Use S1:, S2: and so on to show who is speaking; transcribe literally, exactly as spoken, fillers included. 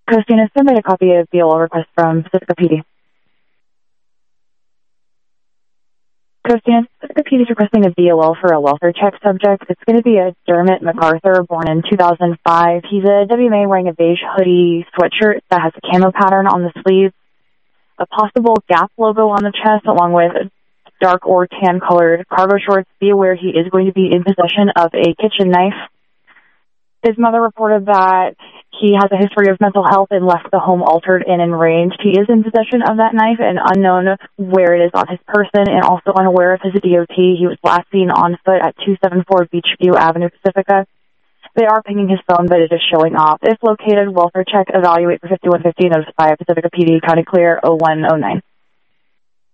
S1: Christina, submit a copy of B L O request from Pacifica P D. Christina, Pacifica P D is requesting a B L O for a welfare check subject. It's going to be a Dermot MacArthur, born in two thousand five. He's a W M A wearing a beige hoodie sweatshirt that has a camo pattern on the sleeves, a possible Gap logo on the chest, along with dark or tan-colored cargo shorts. Be aware he is going to be in possession of a kitchen knife. His mother reported that he has a history of mental health and left the home altered and enraged. He is in possession of that knife and unknown where it is on his person, and also unaware of his D O T. He was last seen on foot at two seventy-four Beachview Avenue, Pacifica. They are pinging his phone, but it is showing off. If located, welfare check, evaluate for fifty-one fifty, notify Pacifica P D, County Clear, oh one oh nine.